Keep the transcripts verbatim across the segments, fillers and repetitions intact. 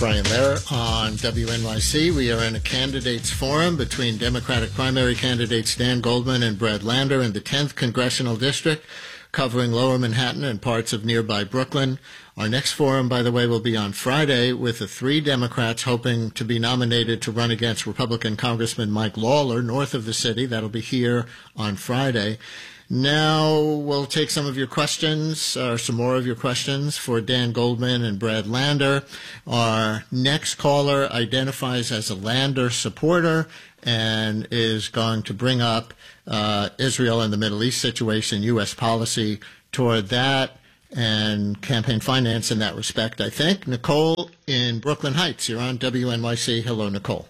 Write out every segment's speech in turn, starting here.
Brian Lehrer on W N Y C. We are in a candidates forum between Democratic primary candidates Dan Goldman and Brad Lander in the tenth Congressional District, covering Lower Manhattan and parts of nearby Brooklyn. Our next forum, by the way, will be on Friday with the three Democrats hoping to be nominated to run against Republican Congressman Mike Lawler north of the city. That'll be here on Friday. Now we'll take some of your questions, or some more of your questions for Dan Goldman and Brad Lander. Our next caller identifies as a Lander supporter and is going to bring up uh, Israel and the Middle East situation, U S policy toward that, and campaign finance in that respect, I think. Nicole in Brooklyn Heights, you're on W N Y C. Hello, Nicole.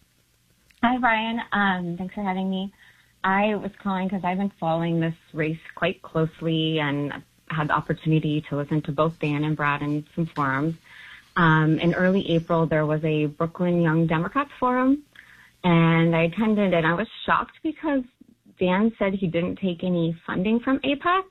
Hi, Brian. Um, thanks for having me. I was calling because I've been following this race quite closely and had the opportunity to listen to both Dan and Brad in some forums. Um, in early April, there was a Brooklyn Young Democrats forum, and I attended, and I was shocked because Dan said he didn't take any funding from AIPAC.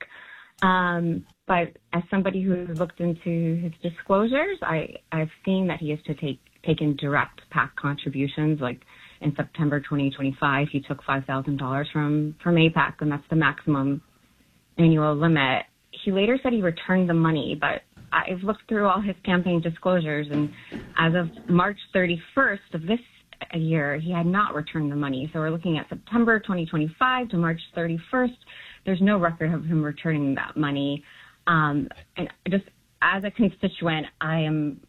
Um, but as somebody who looked into his disclosures, I, I've seen that he has to take taken direct PAC contributions, like in September twenty twenty-five, he took five thousand dollars from, from AIPAC, and that's the maximum annual limit. He later said he returned the money, but I've looked through all his campaign disclosures, and as of March thirty-first of this year, he had not returned the money. So we're looking at September twenty twenty-five to March thirty-first. There's no record of him returning that money. Um, and just as a constituent, I am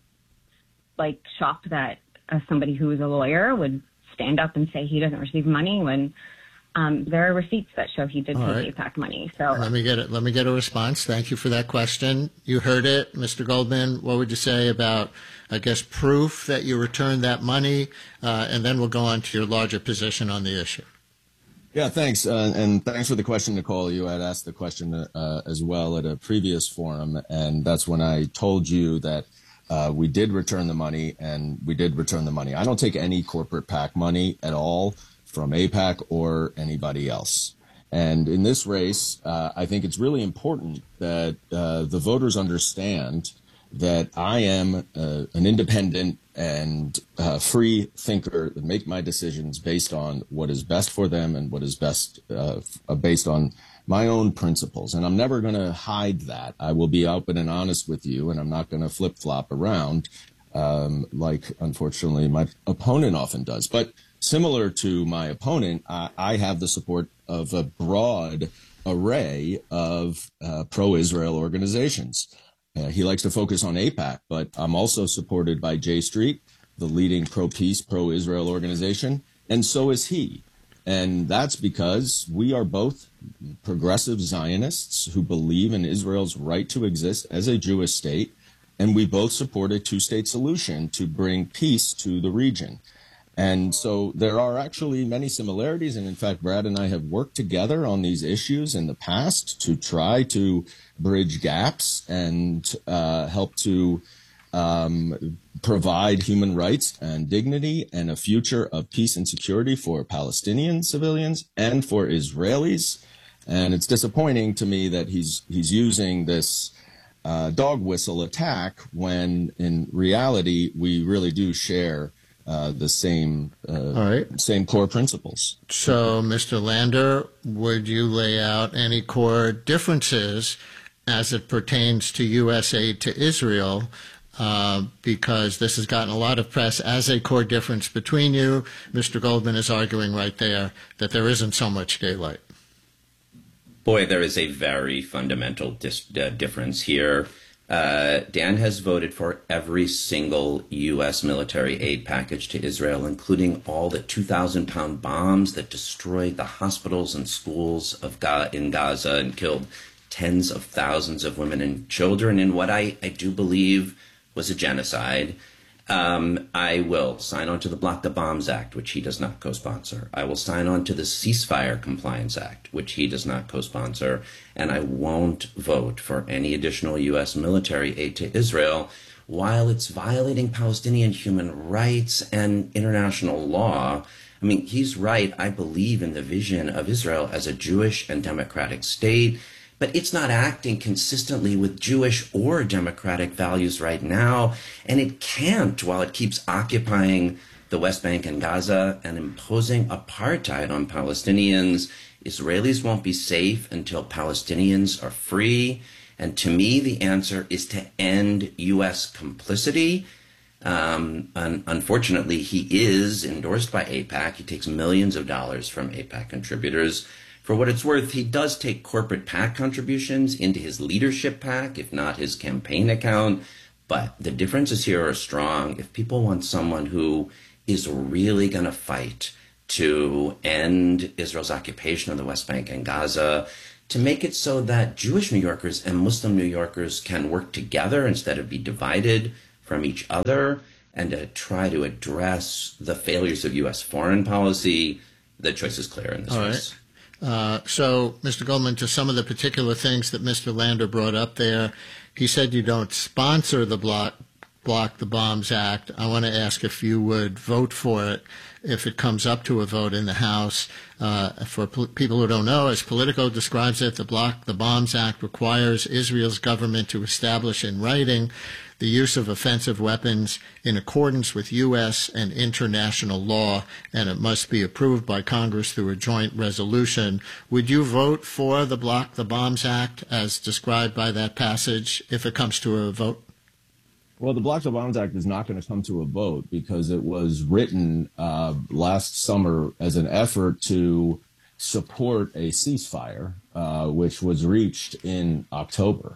like shocked that uh, somebody who is a lawyer would stand up and say he doesn't receive money when um, there are receipts that show he did All take right. AIPAC money. So let me get it. Let me get a response. Thank you for that question. You heard it, Mister Goldman. What would you say about, I guess, proof that you returned that money? Uh, and then we'll go on to your larger position on the issue. Yeah, thanks. Uh, and thanks for the question, Nicole. You had asked the question uh, as well at a previous forum, and that's when I told you that Uh, we did return the money, and we did return the money. I don't take any corporate PAC money at all from AIPAC or anybody else. And in this race, uh, I think it's really important that uh, the voters understand that I am uh, an independent and uh, free thinker that make my decisions based on what is best for them and what is best uh, based on my own principles. And I'm never going to hide that. I will be open and honest with you, and I'm not going to flip-flop around um, like, unfortunately, my opponent often does. But similar to my opponent, I, I have the support of a broad array of uh, pro-Israel organizations. Uh, he likes to focus on AIPAC, but I'm also supported by J Street, the leading pro-peace, pro-Israel organization, and so is he. And that's because we are both progressive Zionists who believe in Israel's right to exist as a Jewish state, and we both support a two-state solution to bring peace to the region. And so there are actually many similarities, and in fact, Brad and I have worked together on these issues in the past to try to bridge gaps and uh, help to um, provide human rights and dignity and a future of peace and security for Palestinian civilians and for Israelis. And it's disappointing to me that he's he's using this uh, dog whistle attack when in reality we really do share uh, the same uh, All right. same core principles. So, Mister Lander, would you lay out any core differences as it pertains to U S aid to Israel? Uh, because this has gotten a lot of press as a core difference between you. Mister Goldman is arguing right there that there isn't so much daylight. Boy, there is a very fundamental dis- uh, difference here. Uh, Dan has voted for every single U S military aid package to Israel, including all the two thousand pound bombs that destroyed the hospitals and schools of Ga- in Gaza and killed tens of thousands of women and children in what I, I do believe was a genocide. Um, I will sign on to the Block the Bombs Act, which he does not co-sponsor. I will sign on to the Ceasefire Compliance Act, which he does not co-sponsor. And I won't vote for any additional U S military aid to Israel while it's violating Palestinian human rights and international law. I mean, he's right. I believe in the vision of Israel as a Jewish and democratic state. but it's not acting consistently with Jewish or democratic values right now, and it can't while it keeps occupying the West Bank and Gaza and imposing apartheid on Palestinians. Israelis won't be safe until Palestinians are free. And to me, the answer is to end U S complicity. Um, un- unfortunately, he is endorsed by AIPAC. He takes millions of dollars from AIPAC contributors. For what it's worth, he does take corporate PAC contributions into his leadership PAC, if not his campaign account. But the differences here are strong. If people want someone who is really going to fight to end Israel's occupation of the West Bank and Gaza, to make it so that Jewish New Yorkers and Muslim New Yorkers can work together instead of be divided from each other, and to try to address the failures of U S foreign policy, the choice is clear in this All race. right. Uh, so, Mister Goldman, to some of the particular things that Mister Lander brought up there, he said you don't sponsor the Block, Block the Bombs Act. I want to ask if you would vote for it if it comes up to a vote in the House. Uh, for pol- people who don't know, as Politico describes it, the Block the Bombs Act requires Israel's government to establish in writing the use of offensive weapons in accordance with U S and international law, and it must be approved by Congress through a joint resolution. Would you vote for the Block the Bombs Act as described by that passage if it comes to a vote? Well, the Block the Bombs Act is not going to come to a vote because it was written uh, last summer as an effort to support a ceasefire, uh, which was reached in October.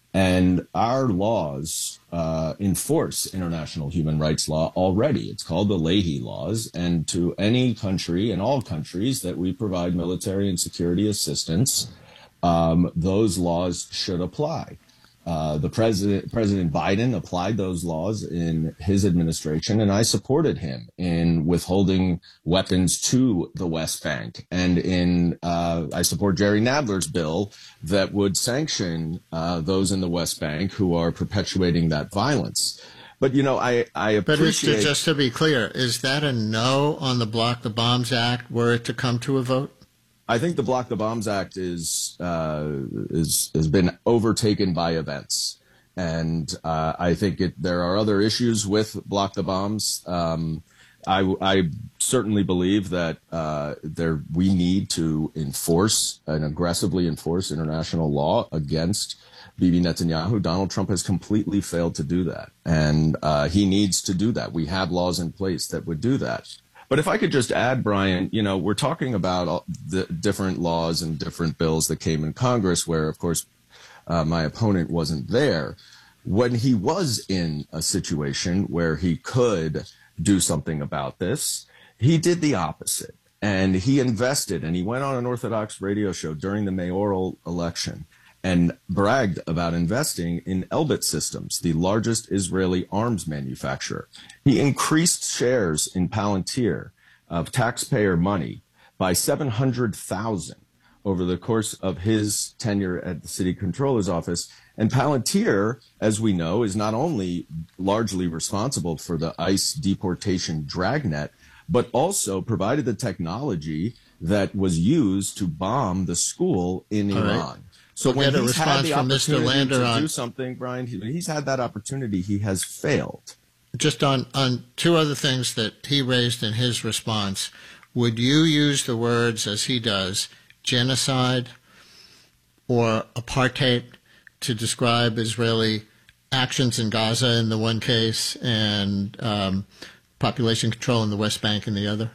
And our laws uh, enforce international human rights law already. It's called the Leahy Laws. And to any country and all countries that we provide military and security assistance, um, those laws should apply. Uh, the president, President Biden applied those laws in his administration, and I supported him in withholding weapons to the West Bank. And in uh, I support Jerry Nadler's bill that would sanction uh, those in the West Bank who are perpetuating that violence. But, you know, I, I appreciate... But just to be clear, is that a no on the Block the Bombs Act were it to come to a vote? I think the Block the Bombs Act is uh, is has been overtaken by events, and uh, I think it, there are other issues with Block the Bombs. Um, I, I certainly believe that uh, there we need to enforce and aggressively enforce international law against Bibi Netanyahu. Donald Trump has completely failed to do that, and uh, he needs to do that. We have laws in place that would do that. But if I could just add, Brian, you know, we're talking about the different laws and different bills that came in Congress where, of course, uh, my opponent wasn't there. When he was in a situation where he could do something about this, he did the opposite. And he invested, and he went on an Orthodox radio show during the mayoral election and bragged about investing in Elbit Systems, the largest Israeli arms manufacturer. He increased shares in Palantir of taxpayer money by seven hundred thousand over the course of his tenure at the city controller's office. And Palantir, as we know, is not only largely responsible for the ICE deportation dragnet, but also provided the technology that was used to bomb the school in All Iran. right. So we'll when he's had the from Mister opportunity Lander to on, do something, Brian, he, when he's had that opportunity, he has failed. Just on, on two other things that he raised in his response, would you use the words, as he does, genocide or apartheid to describe Israeli actions in Gaza in the one case and um, population control in the West Bank in the other?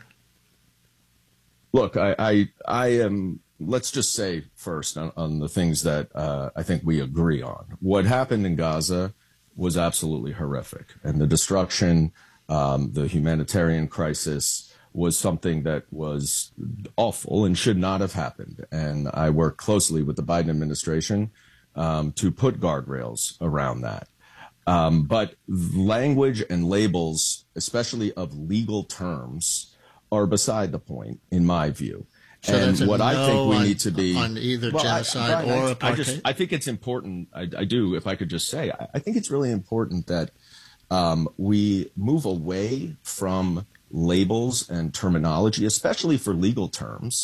Look, I, I, I am... Let's just say first on, on the things that uh, I think we agree on. What happened in Gaza was absolutely horrific. And the destruction, um, the humanitarian crisis was something that was awful and should not have happened. And I work closely with the Biden administration um, to put guardrails around that. Um, but language and labels, especially of legal terms, are beside the point, in my view. So and that's a what no I think we on, need to be on either well, genocide I, Brian, or I, apartheid. I, just, I think it's important. I, I do, if I could just say, I, I think it's really important that um, we move away from labels and terminology, especially for legal terms,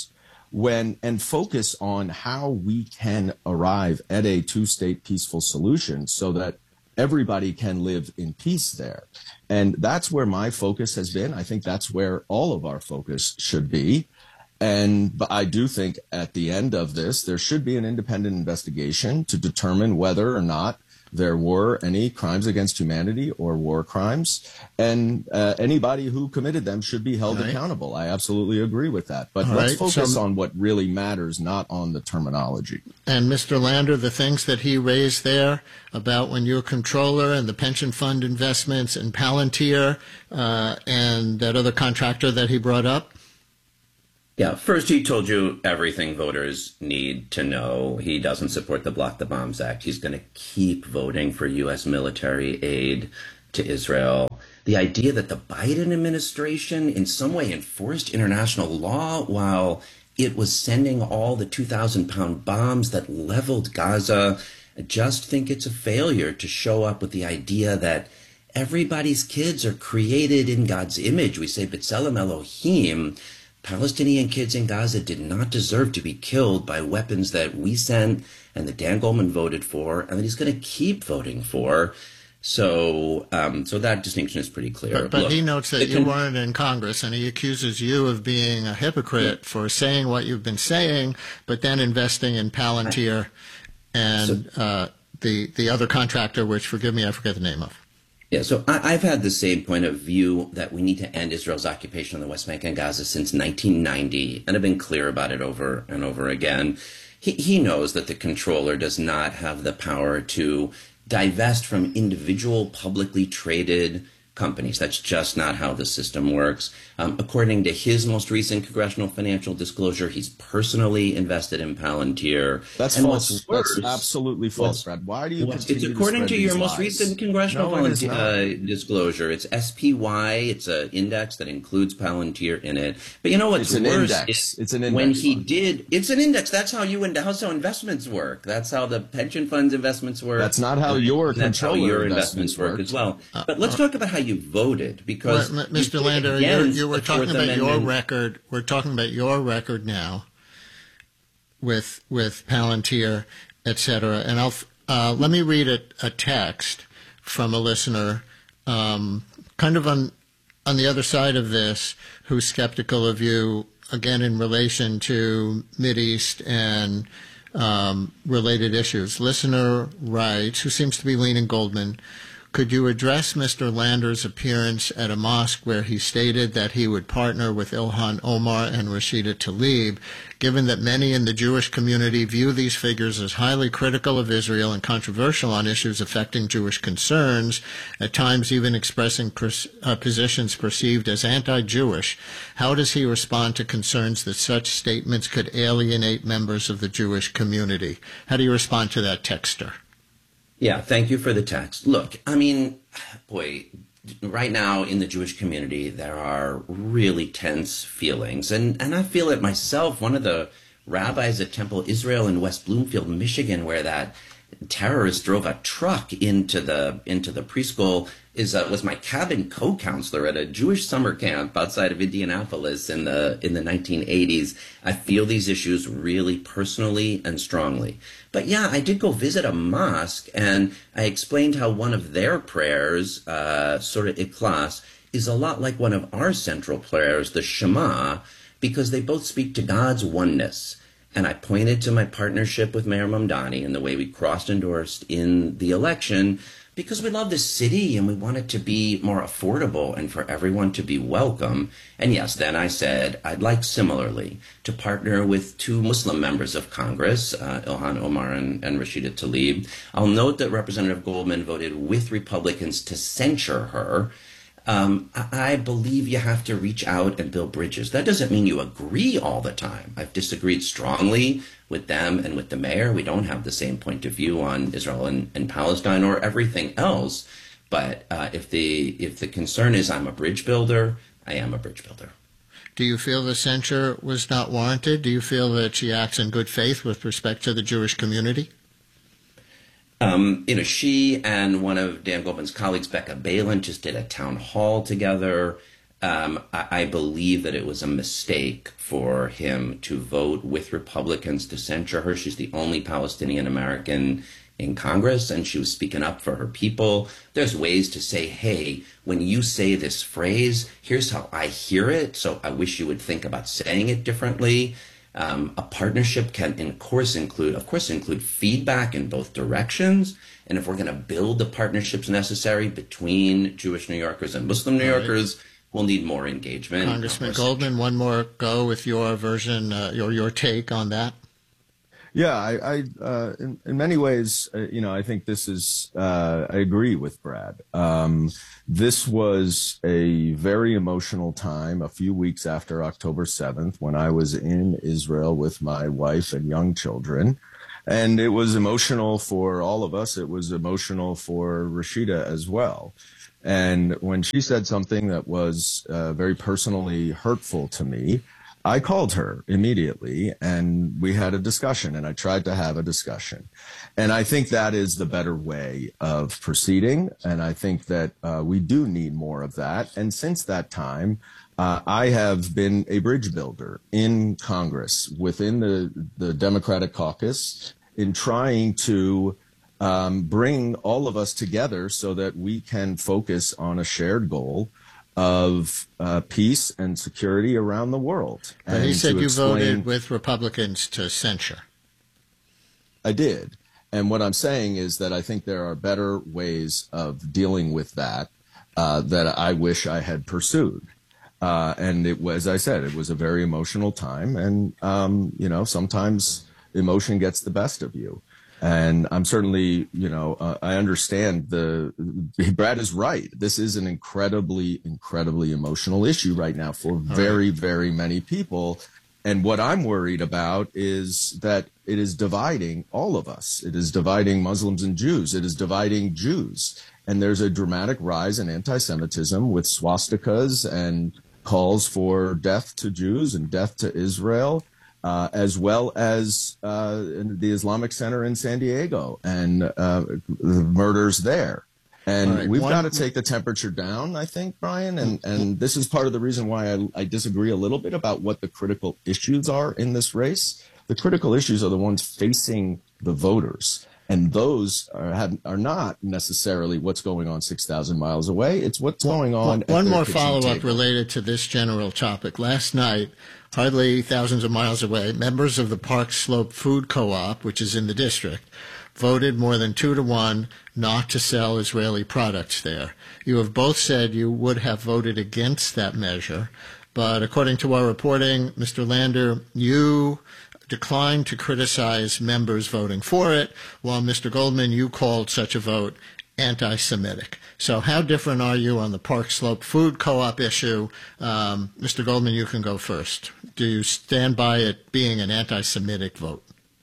when and focus on how we can arrive at a two-state peaceful solution so that everybody can live in peace there. And that's where my focus has been. I think that's where all of our focus should be. And but I do think at the end of this, there should be an independent investigation to determine whether or not there were any crimes against humanity or war crimes, and uh, anybody who committed them should be held right. accountable. I absolutely agree with that. But All let's right. focus so, on what really matters, not on the terminology. And Mister Lander, the things that he raised there about when you're controller and the pension fund investments and Palantir uh, and that other contractor that he brought up? Yeah, first he told you everything voters need to know. He doesn't support the Block the Bombs Act. He's going to keep voting for U S military aid to Israel. The idea that the Biden administration in some way enforced international law while it was sending all the two thousand pound bombs that leveled Gaza, I just think it's a failure to show up with the idea that everybody's kids are created in God's image. We say B'Tselem Elohim. Palestinian kids in Gaza did not deserve to be killed by weapons that we sent and that Dan Goldman voted for and that he's going to keep voting for. So um, so that distinction is pretty clear. But, but Look, he notes that you can, weren't in Congress, and he accuses you of being a hypocrite yeah. for saying what you've been saying, but then investing in Palantir and so, uh, the, the other contractor, which, forgive me, I forget the name of. Yeah, so I, I've had the same point of view that we need to end Israel's occupation of the West Bank and Gaza since nineteen ninety, and I've been clear about it over and over again. He, he knows that the controller does not have the power to divest from individual publicly traded companies. That's just not how the system works. Um, according to his most recent congressional financial disclosure, he's personally invested in Palantir. That's and false. That's absolutely false, Brad. Why do you continue It's according to, to your most lies? recent congressional no, volunteer, uh, disclosure. It's S P Y. It's an index that includes Palantir in it. But you know what's it's an worse? Index. It's an index. When he did, it's an index. That's how you that's how investments work. That's how the pension funds investments work. That's not how your that's how your investments, investments work as well. Uh, but let's uh, talk about how you voted, because well, Mister Lander, you, you were talking about Amendment. your record. We're talking about your record now with with Palantir, et cetera. And I'll uh, let me read a, a text from a listener, um, kind of on on the other side of this, who's skeptical of you, again in relation to Mideast and um, related issues. Listener writes, who seems to be leaning Goldman. Could you address Mister Lander's appearance at a mosque where he stated that he would partner with Ilhan Omar and Rashida Tlaib, given that many in the Jewish community view these figures as highly critical of Israel and controversial on issues affecting Jewish concerns, at times even expressing pers- uh, positions perceived as anti-Jewish? How does he respond to concerns that such statements could alienate members of the Jewish community? How do you respond to that texter? Yeah, thank you for the text. Look, I mean, boy, right now in the Jewish community, there are really tense feelings. And, and I feel it myself. One of the rabbis at Temple Israel in West Bloomfield, Michigan, where that terrorist drove a truck into the into the preschool, is uh, was my cabin co-counselor at a Jewish summer camp outside of Indianapolis in the in the nineteen eighties. I feel these issues really personally and strongly. But yeah, I did go visit a mosque, and I explained how one of their prayers, uh, Surah Ikhlas, is a lot like one of our central prayers, the Shema, because they both speak to God's oneness. And I pointed to my partnership with Mayor Mamdani and the way we cross-endorsed in the election, because we love this city and we want it to be more affordable and for everyone to be welcome. And yes, then I said I'd like similarly to partner with two Muslim members of Congress, uh, Ilhan Omar and, and Rashida Tlaib. I'll note that Representative Goldman voted with Republicans to censure her. Um, I believe you have to reach out and build bridges. That doesn't mean you agree all the time. I've disagreed strongly with them and with the mayor. We don't have the same point of view on Israel and, and Palestine or everything else. But uh, if the if the concern is I'm a bridge builder, I am a bridge builder. Do you feel the censure was not warranted? Do you feel that she acts in good faith with respect to the Jewish community? Um, you know, she and one of Dan Goldman's colleagues, Becca Balin, just did a town hall together. Um, I, I believe that it was a mistake for him to vote with Republicans to censure her. She's the only Palestinian American in Congress, and she was speaking up for her people. There's ways to say, hey, when you say this phrase, here's how I hear it, so I wish you would think about saying it differently. Um, a partnership can, of course, include, of course, include feedback in both directions. And if we're going to build the partnerships necessary between Jewish New Yorkers and Muslim New Yorkers, we'll need more engagement. Congressman Goldman, one more go with your version, uh, your your take on that. Yeah, I, I uh, in, in many ways, uh, you know, I think this is, uh, I agree with Brad. Um, this was a very emotional time a few weeks after October seventh when I was in Israel with my wife and young children. And it was emotional for all of us. It was emotional for Rashida as well. And when she said something that was uh, very personally hurtful to me, I called her immediately and we had a discussion, and I tried to have a discussion. And I think that is the better way of proceeding. And I think that uh, we do need more of that. And since that time, uh, I have been a bridge builder in Congress within the, the Democratic caucus in trying to um, bring all of us together so that we can focus on a shared goal of uh, peace and security around the world. But he said you voted with Republicans to censure. I did. And what I'm saying is that I think there are better ways of dealing with that uh, that I wish I had pursued. Uh, and it was, as I said, it was a very emotional time. And, um, you know, sometimes emotion gets the best of you. And I'm certainly, you know, uh, I understand the, Brad is right. This is an incredibly, incredibly emotional issue right now for very, very many people. And what I'm worried about is that it is dividing all of us. It is dividing Muslims and Jews. It is dividing Jews. And there's a dramatic rise in anti-Semitism with swastikas and calls for death to Jews and death to Israel. Uh, as well as uh, the Islamic Center in San Diego and uh, the murders there. And right. we've One, got to take the temperature down, I think, Brian. And, and this is part of the reason why I, I disagree a little bit about what the critical issues are in this race. The critical issues are the ones facing the voters. And those are, have, are not necessarily what's going on six thousand miles away. It's what's going on. One, one more follow-up related to this general topic. Last night, hardly thousands of miles away, members of the Park Slope Food Co-op, which is in the district, voted more than two to one not to sell Israeli products there. You have both said you would have voted against that measure, but according to our reporting, Mister Lander, you declined to criticize members voting for it, while Mister Goldman, you called such a vote anti-Semitic. So how different are you on the Park Slope Food Co-op issue? Um, Mister Goldman, you can go first. Do you stand by it being an anti-Semitic vote?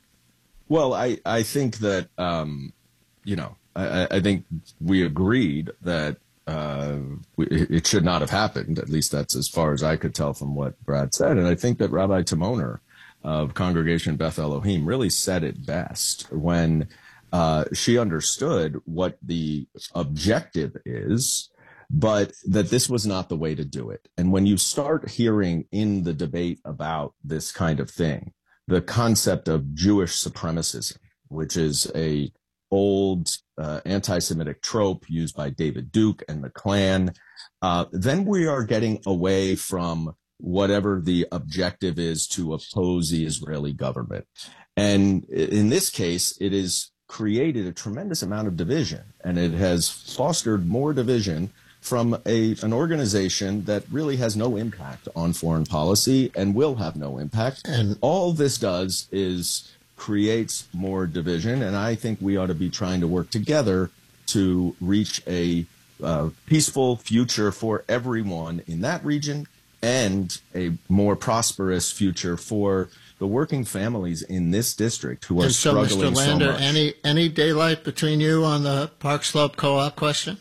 Well, I, I think that, um, you know, I, I think we agreed that uh, we, it should not have happened. At least that's as far as I could tell from what Brad said. And I think that Rabbi Timoner of Congregation Beth Elohim really said it best when uh, she understood what the objective is, but that this was not the way to do it. And when you start hearing in the debate about this kind of thing, the concept of Jewish supremacism, which is a old uh, anti-Semitic trope used by David Duke and the Klan, uh, then we are getting away from whatever the objective is to oppose the Israeli government. And in this case, it has created a tremendous amount of division, and it has fostered more division from a, an organization that really has no impact on foreign policy and will have no impact. And all this does is creates more division, and I think we ought to be trying to work together to reach a uh, peaceful future for everyone in that region and a more prosperous future for the working families in this district who are and so, struggling Mister Lander, so much. Any, any daylight between you on the Park Slope Co-op question?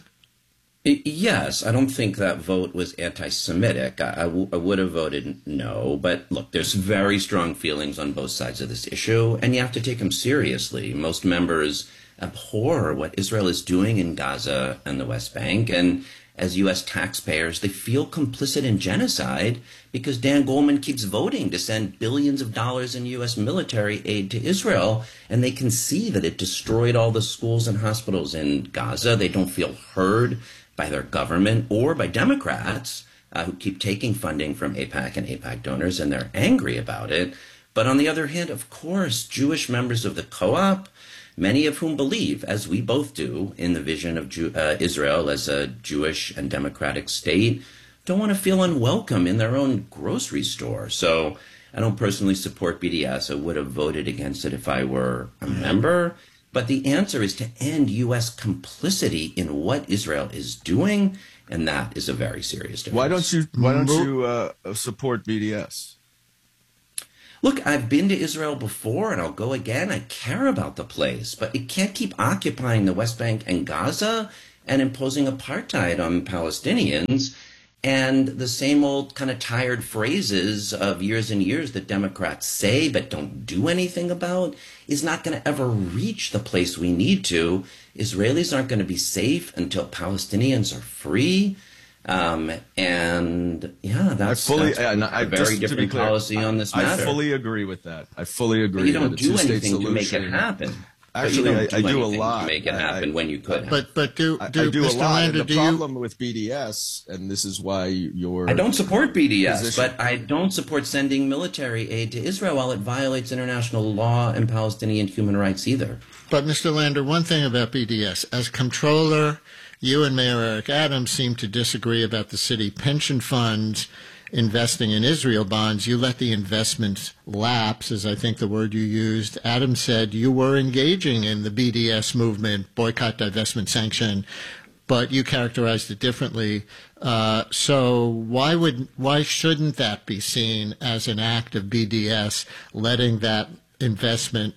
Yes, I don't think that vote was anti-Semitic. I, I, w- I would have voted no, but look, there's very strong feelings on both sides of this issue, and you have to take them seriously. Most members abhor what Israel is doing in Gaza and the West Bank, and as U S taxpayers, they feel complicit in genocide because Dan Goldman keeps voting to send billions of dollars in U S military aid to Israel, and they can see that it destroyed all the schools and hospitals in Gaza. They don't feel heard by their government or by Democrats uh, who keep taking funding from AIPAC and AIPAC donors, and they're angry about it. But on the other hand, of course, Jewish members of the co-op, many of whom believe, as we both do, in the vision of Jew, uh, Israel as a Jewish and democratic state, don't want to feel unwelcome in their own grocery store. So I don't personally support B D S. I would have voted against it if I were a member. But the answer is to end U S complicity in what Israel is doing, and that is a very serious difference. Why don't you, why don't you uh, support B D S? Look, I've been to Israel before, and I'll go again. I care about the place, but it can't keep occupying the West Bank and Gaza and imposing apartheid on Palestinians. And the same old kind of tired phrases of years and years that Democrats say but don't do anything about is not going to ever reach the place we need to. Israelis aren't going to be safe until Palestinians are free. Um, and yeah, that's, I fully, that's and I, a very just different clear, policy on this matter. I fully agree with that. I fully agree. But you don't that do two-state anything to make it solution- happen. Actually, but you I, don't I do a anything lot. to make it happen I, when you could. But but do I, do, I do Mister a lot. Lander, and the do problem you? with B D S, and this is why you're. I don't support B D S, position. but I don't support sending military aid to Israel while it violates international law and Palestinian human rights either. But Mister Lander, one thing about B D S, as comptroller, you and Mayor Eric Adams seem to disagree about the city pension funds investing in Israel bonds. You let the investments lapse, as I think the word you used. Adams said you were engaging in the B D S movement, boycott, divestment, sanction, but you characterized it differently. Uh, so why would why shouldn't that be seen as an act of B D S, letting that investment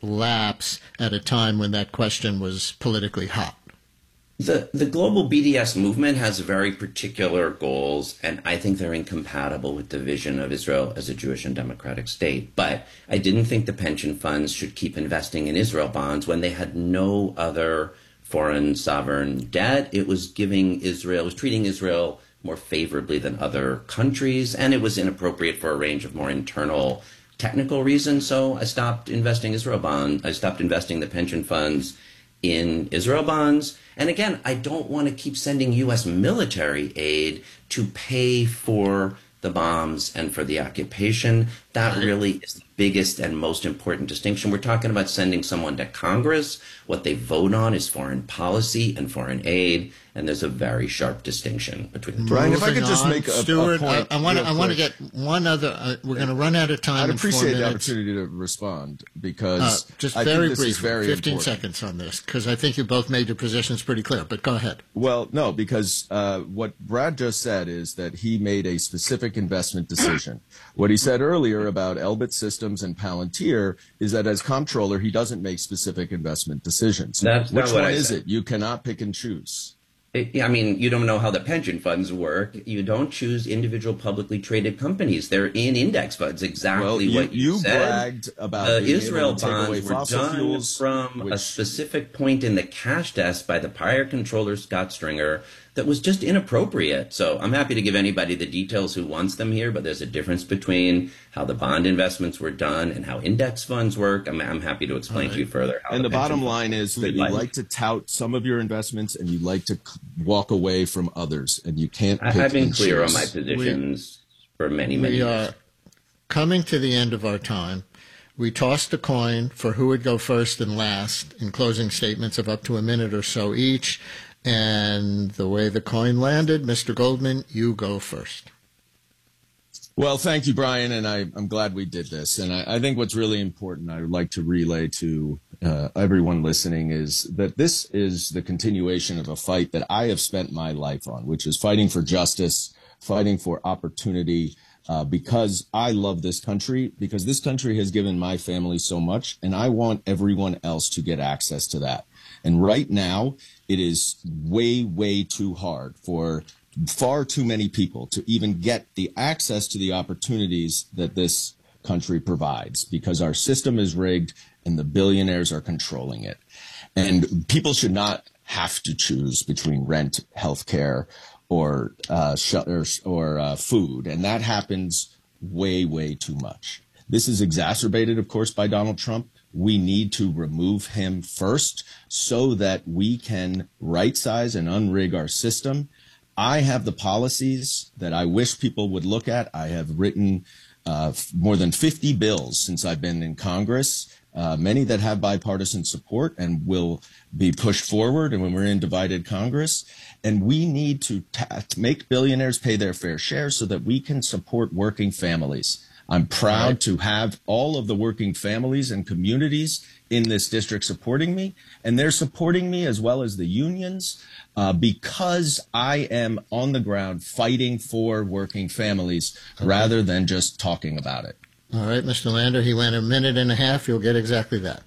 lapse at a time when that question was politically hot? The, the global B D S movement has very particular goals, and I think they're incompatible with the vision of Israel as a Jewish and democratic state. But I didn't think the pension funds should keep investing in Israel bonds when they had no other foreign sovereign debt. It was giving Israel, it was treating Israel more favorably than other countries, and it was inappropriate for a range of more internal technical reasons. So I stopped investing Israel bonds. I stopped investing the pension funds in Israel bonds. And again, I don't want to keep sending U S military aid to pay for the bombs and for the occupation. That really is the biggest and most important distinction. We're talking about sending someone to Congress. What they vote on is foreign policy and foreign aid, and there's a very sharp distinction between the two. Brian, if I could Moving just on, make a, Stuart, a point. I, I want to. real I want to quick. get one other. Uh, we're going to run out of time. I'd in four appreciate the minutes. opportunity to respond Uh, because just I very think this brief, is very fifteen important. seconds on this, because I think you both made your positions pretty clear. But go ahead. Well, no, because uh, what Brad just said is that he made a specific investment decision. What he said earlier about Elbit Systems and Palantir is that as comptroller, he doesn't make specific investment decisions. That's not Which what one I is said. it? You cannot pick and choose. I mean, you don't know how the pension funds work. You don't choose individual publicly traded companies. They're in index funds, exactly Well, you, what you, you said. bragged about The being Israel able to take away bonds were fossil done fuels, from a which- specific point in the cash desk by the prior controller, Scott Stringer, that was just inappropriate. So I'm happy to give anybody the details who wants them here, but there's a difference between how the bond investments were done and how index funds work. I'm, I'm happy to explain Right. to you further how And the pension bottom funds line is that would you like. like to tout some of your investments and you like to c- walk away from others, and you can't I, pick I've been and clear on choose. my positions for many, many We years. are coming to the end of our time. We tossed a coin for who would go first and last in closing statements of up to a minute or so each. And the way the coin landed, Mister Goldman, you go first. Well, thank you, Brian, and I, I'm glad we did this. And I, I think what's really important, I would like to relay to uh, everyone listening, is that this is the continuation of a fight that I have spent my life on, which is fighting for justice, fighting for opportunity, uh, because I love this country, because this country has given my family so much, and I want everyone else to get access to that. And right now, it is way, way too hard for far too many people to even get the access to the opportunities that this country provides, because our system is rigged and the billionaires are controlling it. And people should not have to choose between rent, healthcare, or uh, shelters or uh, food, and that happens way, way too much. This is exacerbated, of course, by Donald Trump. We need to remove him first so that we can right-size and unrig our system. I have the policies that I wish people would look at. I have written uh, more than fifty bills since I've been in Congress, uh, many that have bipartisan support and will be pushed forward and when we're in divided Congress. And we need to ta- make billionaires pay their fair share so that we can support working families. I'm proud right. to have all of the working families and communities in this district supporting me, and they're supporting me as well as the unions uh, because I am on the ground fighting for working families okay. rather than just talking about it. All right, Mister Lander, he went a minute and a half. You'll get exactly that.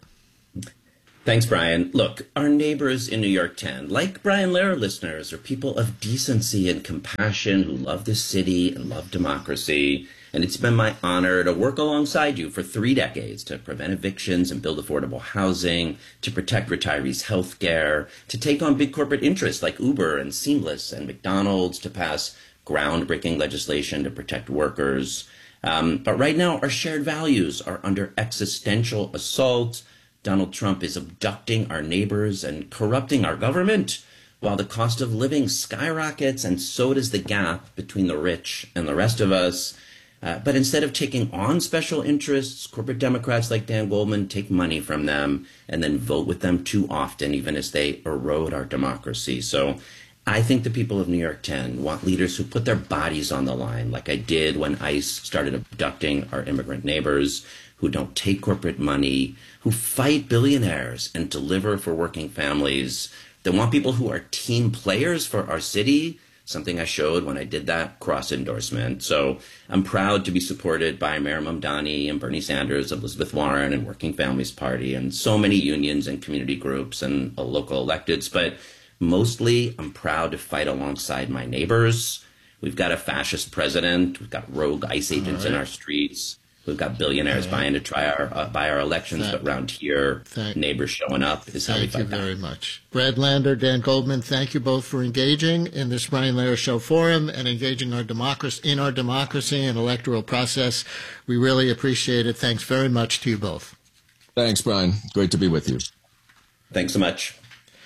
Thanks, Brian. Look, our neighbors in New York ten, like Brian Lehrer listeners, are people of decency and compassion who love the city and love democracy. And it's been my honor to work alongside you for three decades to prevent evictions and build affordable housing, to protect retirees' health care, to take on big corporate interests like Uber and Seamless and McDonald's, to pass groundbreaking legislation to protect workers. Um, but right now, our shared values are under existential assault. Donald Trump is abducting our neighbors and corrupting our government, while the cost of living skyrockets, and so does the gap between the rich and the rest of us. Uh, but instead of taking on special interests, corporate Democrats like Dan Goldman take money from them and then vote with them too often, even as they erode our democracy. So I think the people of New York ten want leaders who put their bodies on the line, like I did when ICE started abducting our immigrant neighbors, who don't take corporate money, who fight billionaires and deliver for working families. They want people who are team players for our city, something I showed when I did that cross endorsement. So I'm proud to be supported by Mayor Mamdani and Bernie Sanders, Elizabeth Warren, and Working Families Party, and so many unions and community groups and local electeds. But mostly, I'm proud to fight alongside my neighbors. We've got a fascist president. We've got rogue ICE agents right. in our streets. We've got billionaires right. buying to try our uh, buy our elections, thank, but around here, thank, neighbors showing up is how we fight back. Thank you very much. Brad Lander, Dan Goldman, thank you both for engaging in this Brian Lehrer Show forum and engaging our democracy in our democracy and electoral process. We really appreciate it. Thanks very much to you both. Thanks, Brian. Great to be with you. Thanks so much.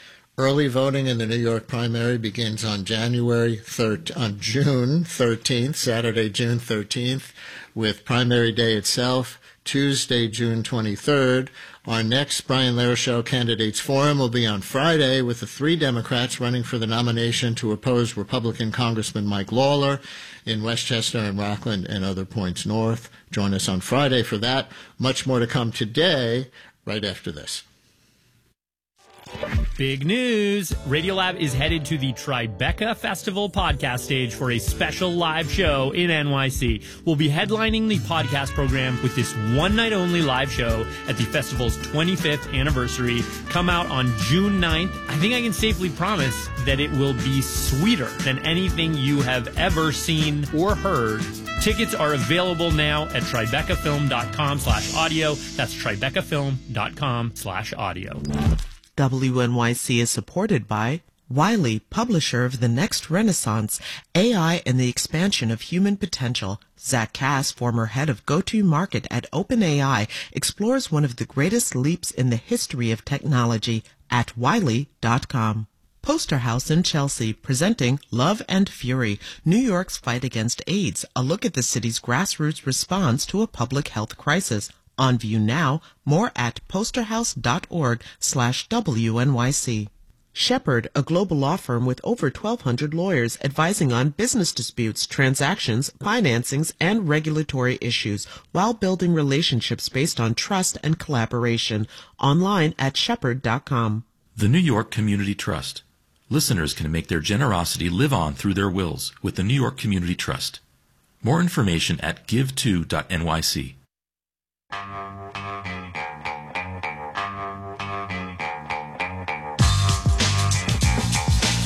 Early voting in the New York primary begins on January third, on June thirteenth, Saturday, June thirteenth, with primary day itself, Tuesday, June twenty-third. Our next Brian Lehrer Show Candidates Forum will be on Friday with the three Democrats running for the nomination to oppose Republican Congressman Mike Lawler in Westchester and Rockland and other points north. Join us on Friday for that. Much more to come today, right after this. Big news! Radiolab is headed to the Tribeca Festival podcast stage for a special live show in N Y C. We'll be headlining the podcast program with this one-night-only live show at the festival's twenty-fifth anniversary. Come out on June ninth. I think I can safely promise that it will be sweeter than anything you have ever seen or heard. Tickets are available now at tribecafilm.com slash audio. That's tribecafilm.com slash audio. W N Y C is supported by Wiley, publisher of The Next Renaissance, A I and the Expansion of Human Potential. Zach Cass, former head of go-to-market at OpenAI, explores one of the greatest leaps in the history of technology at wiley dot com. Poster House in Chelsea, presenting Love and Fury, New York's Fight Against AIDS, a look at the city's grassroots response to a public health crisis. On view now, more at posterhouse.org slash WNYC. Shepherd, a global law firm with over twelve hundred lawyers advising on business disputes, transactions, financings, and regulatory issues while building relationships based on trust and collaboration. Online at shepherd dot com. The New York Community Trust. Listeners can make their generosity live on through their wills with the New York Community Trust. More information at give to dot N Y C.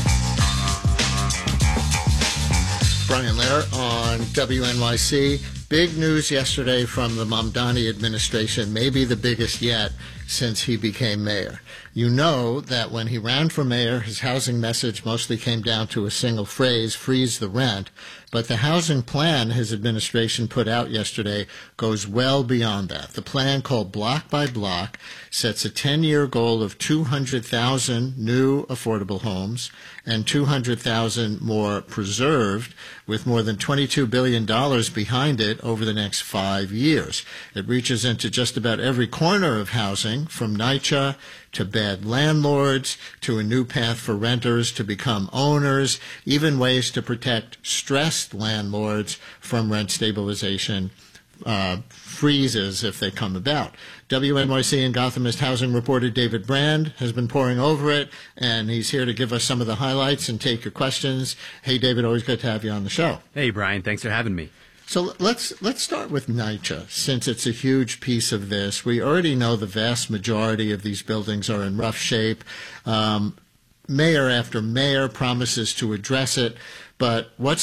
Brian Lehrer on W N Y C. Big news yesterday from the Mamdani administration, maybe the biggest yet since he became mayor. You know that when he ran for mayor, his housing message mostly came down to a single phrase, freeze the rent. But the housing plan his administration put out yesterday goes well beyond that. The plan, called Block by Block, sets a ten-year goal of two hundred thousand new affordable homes and two hundred thousand more preserved, with more than twenty-two billion dollars behind it over the next five years. It reaches into just about every corner of housing, from NYCHA to bad landlords, to a new path for renters to become owners, even ways to protect stressed landlords from rent stabilization uh, freezes if they come about. W N Y C and Gothamist housing reporter David Brand has been poring over it, and he's here to give us some of the highlights and take your questions. Hey, David, always good to have you on the show. Hey, Brian, thanks for having me. So let's let's start with NYCHA, since it's a huge piece of this. We already know the vast majority of these buildings are in rough shape. Um, mayor after mayor promises to address it, but what's